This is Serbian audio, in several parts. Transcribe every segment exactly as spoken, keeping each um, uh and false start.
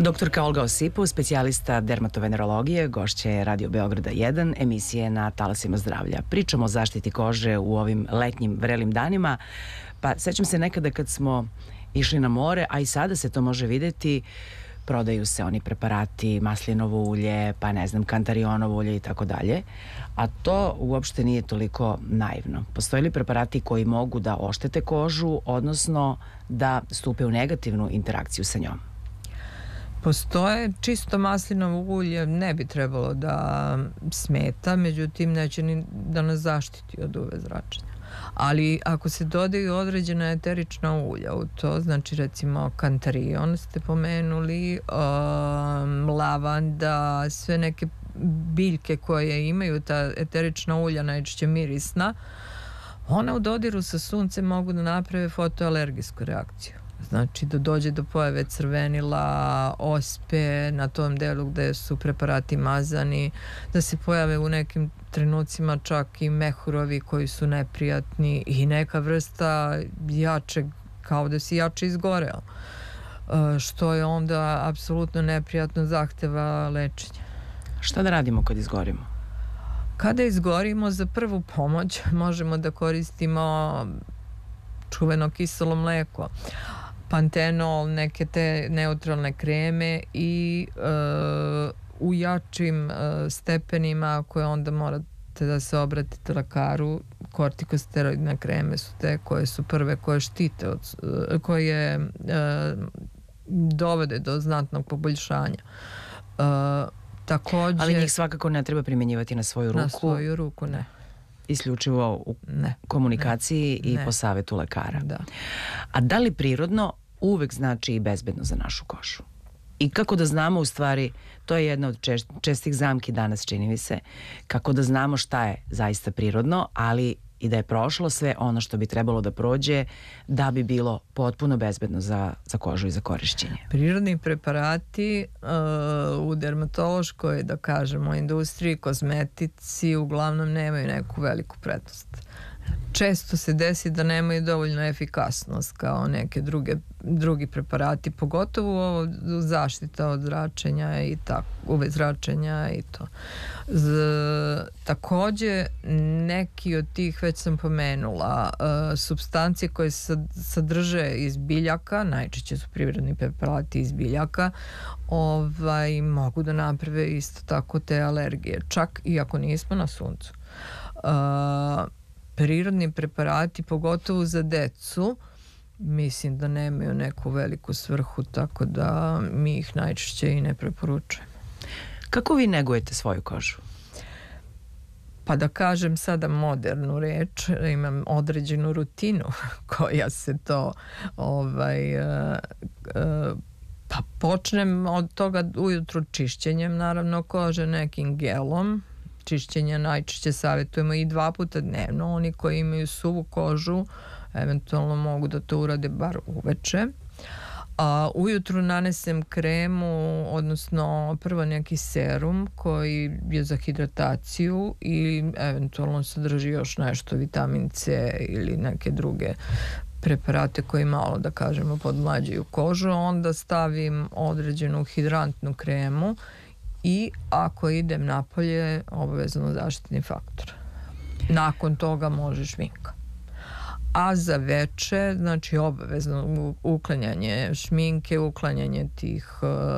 Doktorka Olga Osipov, specijalista dermatovenerologije, gošća je Radio Beograda jedan, emisije na Talasima zdravlja. Pričamo o zaštiti kože u ovim letnjim vrelim danima, pa sećam se nekada kad smo išli na more, a i sada se to može videti, prodaju se oni preparati, maslinovo ulje, pa ne znam, kantarionovo ulje i tako dalje, a to uopšte nije toliko naivno. Postoje li preparati koji mogu da oštete kožu, odnosno da stupe u negativnu interakciju sa njom? Postoje, čisto maslinovo ulje ne bi trebalo da smeta, međutim neće ni da nas zaštiti od U V zračenja. Ali ako se dodaju određena eterična ulja u to, znači recimo kantarion ste pomenuli, um, lavanda, sve neke biljke koje imaju ta eterična ulja, najčešće mirisna, one u dodiru sa suncem mogu da naprave fotoalergijsku reakciju. Znači da dođe do pojave crvenila, ospe na tom delu gde su preparati mazani, da se pojave u nekim trenucima čak i mehurovi koji su neprijatni i neka vrsta jačeg, kao da si jače izgoreo, što je onda apsolutno neprijatno, zahteva lečenja. Šta da radimo kad izgorimo? Kada izgorimo, za prvu pomoć možemo da koristimo čuveno kiselo mleko, pantenol, neke te neutralne kreme i e, u jačim e, stepenima koje onda morate da se obratite lekaru, kortikosteroidne kreme su te koje su prve koje štite, od, koje e, dovode do znatnog poboljšanja. E, takođe, ali njih svakako ne treba primjenjivati na svoju ruku? Na svoju ruku ne. Isključivo u ne, komunikaciji ne, i ne. po savetu lekara. Da. A da li prirodno uvek znači i bezbedno za našu kožu? I kako da znamo, u stvari, to je jedna od čest, čestih zamki danas, čini mi se, kako da znamo šta je zaista prirodno, ali i da je prošlo sve ono što bi trebalo da prođe da bi bilo potpuno bezbedno za, za kožu i za korišćenje. Prirodni preparati uh, u dermatološkoj, da kažemo, industriji, kozmetici uglavnom nemaju neku veliku prednost. Često se desi da nemaju dovoljno efikasnost kao neke druge, drugi preparati, pogotovo ovo zaštita od zračenja i tako, U V zračenja i to. Z, takođe, neki od tih, već sam pomenula, uh, supstancije koje se sadrže iz biljaka, najčešće su prirodni preparati iz biljaka, ovaj, mogu da naprave isto tako te alergije, čak i ako nismo na suncu. Uh, prirodni preparati, pogotovo za decu, mislim da nemaju neku veliku svrhu, tako da mi ih najčešće i ne preporučujemo. Kako vi negujete svoju kožu? Pa da kažem sada modernu reč, imam određenu rutinu koja se to ovaj, uh, uh, pa počnem od toga ujutru čišćenjem naravno kože nekim gelom. Čišćenja najčešće savjetujemo i dva puta dnevno. Oni koji imaju suvu kožu eventualno mogu da to urade bar uveče. A ujutru nanesem kremu, odnosno prvo neki serum koji je za hidrataciju i eventualno sadrži još nešto, vitamin C ili neke druge preparate koji malo, da kažemo, podmlađuju kožu. Onda stavim određenu hidrantnu kremu i ako idem napolje, obavezno zaštitni faktor. Nakon toga može šminka. A za veče, znači obavezno uklanjanje šminke, uklanjanje tih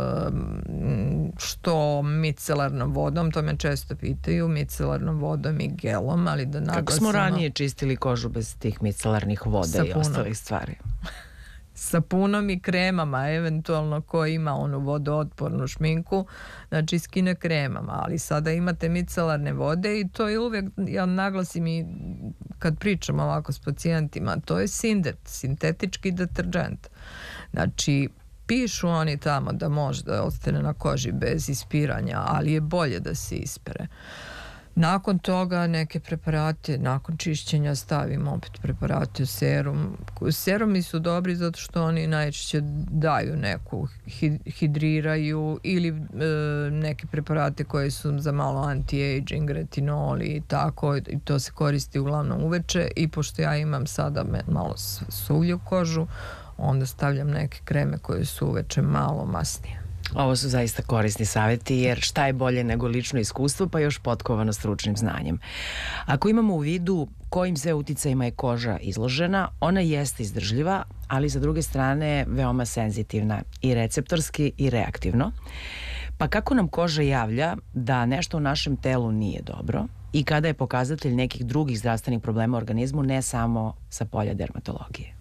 što micelarnom vodom, to me često pitaju, micelarnom vodom i gelom, ali da naglasimo... Kako smo ranije čistili kožu bez tih micelarnih voda sapunom. I ostalih stvari? Sapunom i kremama, eventualno ko ima onu vodootpornu šminku, znači skine kremama, ali sada imate micelarne vode i to je uvek, ja naglasim i kad pričam ovako s pacijentima, to je sindet, sintetički deterđent. Znači, pišu oni tamo da može da ostane na koži bez ispiranja, ali je bolje da se ispere. Nakon toga neke preparate, nakon čišćenja stavim opet preparate, serum. Serumi su dobri zato što oni najčešće daju neku, hidriraju ili e, neke preparate koje su za malo anti-aging, retinol i tako, i to se koristi uglavnom uveče i pošto ja imam sada malo suvlju kožu, onda stavljam neke kreme koje su uveče malo masnije. Ovo su zaista korisni savjeti, jer šta je bolje nego lično iskustvo, pa još potkovano stručnim znanjem. Ako imamo u vidu kojim sve uticajima je koža izložena, ona jeste izdržljiva, ali sa druge strane veoma senzitivna i receptorski i reaktivno. Pa kako nam koža javlja da nešto u našem telu nije dobro i kada je pokazatelj nekih drugih zdravstvenih problema u organizmu, ne samo sa polja dermatologije?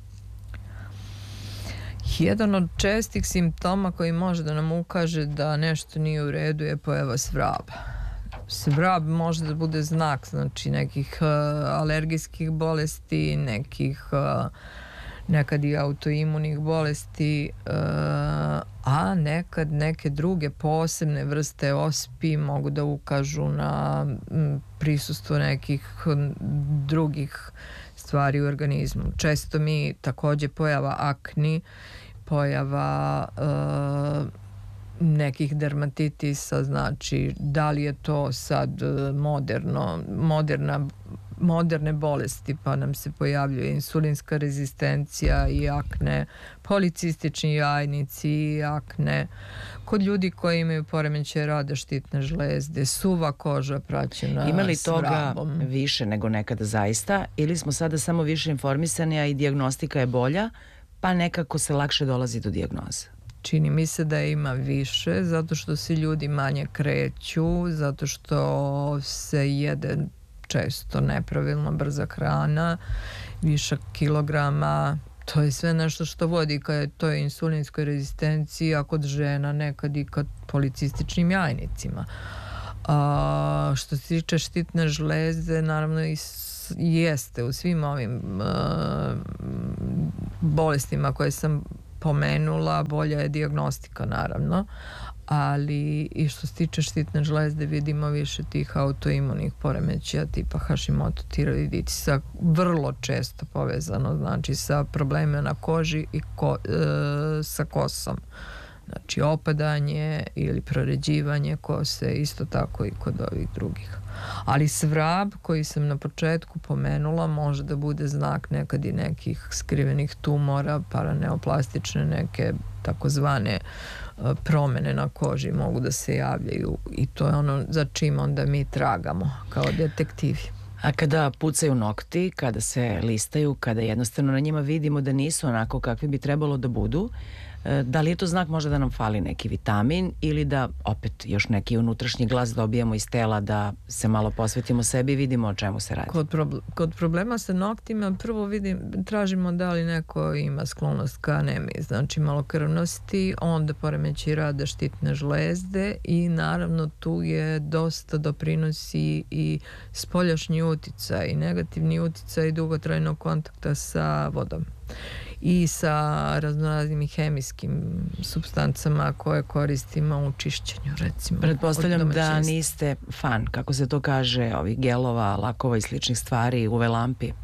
Jedan od čestih simptoma koji može da nam ukaže da nešto nije u redu je pojava svraba. Svrab može da bude znak, znači nekih uh, alergijskih bolesti, nekih uh, nekad i autoimunih bolesti, uh, a nekad neke druge posebne vrste ospi mogu da ukažu na m, prisustvo nekih drugih stvari u organizmu. Često mi takođe pojava akni, pojava uh, nekih dermatitisa, znači da li je to sad moderno, moderna, moderne bolesti, pa nam se pojavljuje insulinska rezistencija i akne, policistični jajnici i akne, kod ljudi koji imaju poremećaje rada štitne žlezde, suva koža praćena Ima li toga svrabom. više nego nekada zaista, ili smo sada samo više informisani, a i dijagnostika je bolja, pa nekako se lakše dolazi do dijagnoze? Čini mi se da ima više, zato što se ljudi manje kreću, zato što se jede često nepravilno brza hrana, višak kilograma, to je sve nešto što vodi ka toj insulinskoj rezistenciji, a kod žena nekad i ka policističnim jajnicima. A, što se tiče štitne žlezde, naravno i jeste u svim ovim a, bolestima koje sam pomenula, bolja je dijagnostika naravno, ali i što se tiče štitne žlezde vidimo više tih autoimunih poremećaja tipa Hashimoto tiroiditisa, vrlo često povezano, znači sa problemima na koži i ko, e, sa kosom. Znači opadanje ili proređivanje kose, isto tako i kod ovih drugih. Ali svrab koji sam na početku pomenula može da bude znak nekad i nekih skrivenih tumora, paraneoplastične neke takozvane promene na koži mogu da se javljaju i to je ono za čim onda mi tragamo kao detektivi. A kada pucaju nokti, kada se listaju, kada jednostavno na njima vidimo da nisu onako kakvi bi trebalo da budu, da li je to znak možda da nam fali neki vitamin ili da opet još neki unutrašnji glas dobijemo iz tela da se malo posvetimo sebi i vidimo o čemu se radi? Kod, proble kod problema sa noktima prvo vidim, tražimo da li neko ima sklonost ka anemiji, znači malokrvnosti, onda poremećaj rada štitne žlezde i naravno tu je dosta doprinosi i spoljašnji uticaj i negativni uticaj dugotrajnog kontakta sa vodom i sa raznoraznim hemijskim supstancama koje koristimo u čišćenju, recimo. Pretpostavljam da niste fan, kako se to kaže, ovih gelova, lakova i sličnih stvari, U V lampi.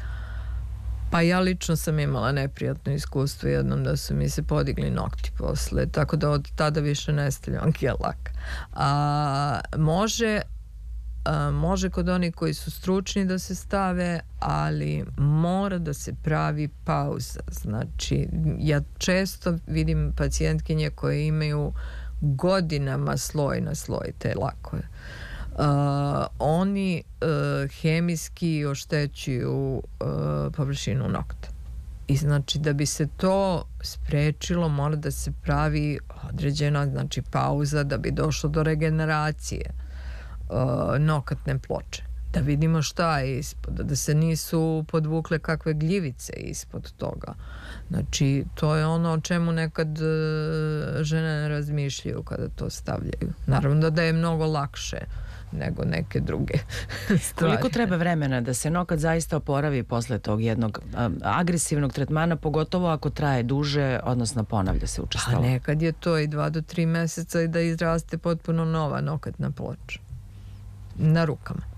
Pa ja lično sam imala neprijatno iskustvo jednom da su mi se podigli nokti posle, tako da od tada više ne stavljam gel lak. A, može A, može kod onih koji su stručni da se stave, ali mora da se pravi pauza. Znači, ja često vidim pacijentkinje koje imaju godinama sloj na sloj te lakove. Uh, oni uh, hemijski oštećuju uh, površinu nokta. I znači da bi se to sprečilo mora da se pravi određena znači pauza da bi došlo do regeneracije Uh, nokatne ploče. Da vidimo šta je ispod, da se nisu podvukle kakve gljivice ispod toga. Znači, to je ono o čemu nekad uh, žene ne razmišljaju kada to stavljaju. Naravno da, da je mnogo lakše nego neke druge stvari. Koliko treba vremena da se nokat zaista oporavi posle tog jednog a, agresivnog tretmana, pogotovo ako traje duže, odnosno ponavlja se učestalo? Pa nekad je to i dva do tri meseca i da izraste potpuno nova nokatna ploča na rukama.